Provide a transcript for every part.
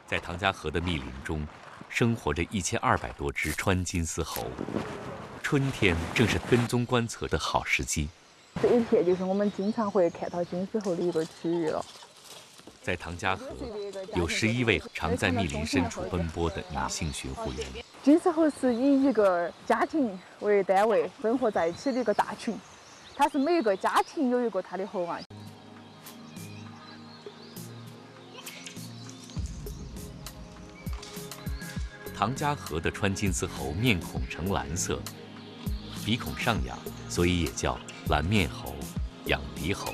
在唐家河的密林中，生活着1200多只川金丝猴。春天正是跟踪观测的好时机。 这一片就是我们经常会看到金丝猴的一个区域了。 在唐家河，有11位常在密林深处奔波的女性巡护员。 金丝猴是以一个家庭为单位生活在一起的一个大群，它是每一个家庭有一个它的猴王。 唐家河的川金丝猴面孔呈蓝色，鼻孔上扬，所以也叫蓝面猴、仰鼻猴。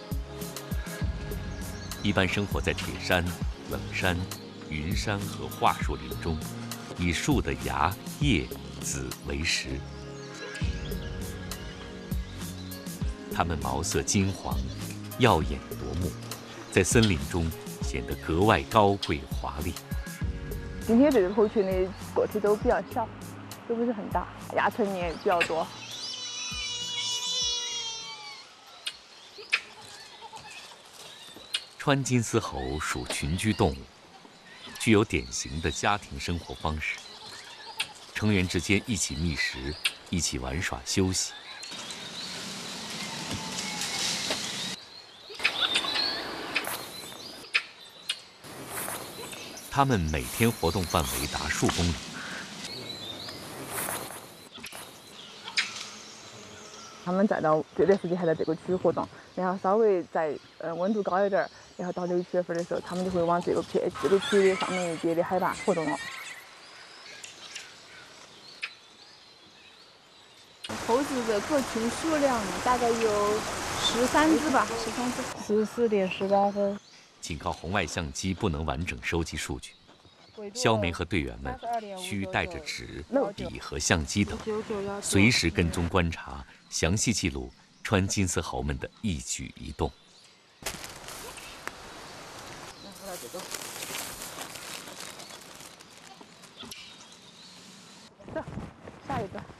一般生活在铁山、冷山、云山和桦树林中，以树的芽、叶、籽为食。它们毛色金黄，耀眼夺目，在森林中显得格外高贵华丽。 今天这个猴群的个体都比较小，都不是很大，亚成年比较多。 川金丝猴属群居动物，具有典型的家庭生活方式，成员之间一起觅食，一起玩耍休息。它们每天活动范围达数公里。 它们再到这段时间还在这个区域活动，然后稍微在温度高一点，然后到6、7月份的时候，它们就会往这个区域上面一节的海拔活动了。猴子的个群数量大概有13只吧，13只，14.18分。 仅靠红外相机不能完整收集数据，肖梅和队员们需带着纸、笔和相机等，随时跟踪观察，详细记录川金丝猴们的一举一动。 走，下一个。